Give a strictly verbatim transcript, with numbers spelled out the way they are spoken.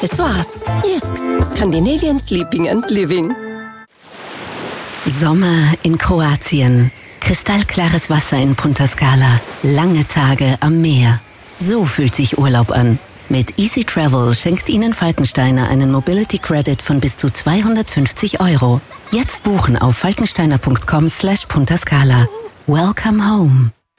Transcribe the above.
Das war's. Jest Scandinavian Sleeping and Living. Sommer in Kroatien. Kristallklares Wasser in Punta Scala. Lange Tage am Meer. So fühlt sich Urlaub an. Mit Easy Travel schenkt Ihnen Falkensteiner einen Mobility Credit von bis zu zweihundertfünfzig Euro. Jetzt buchen auf falkensteiner punkt com slash puntascala. Welcome home.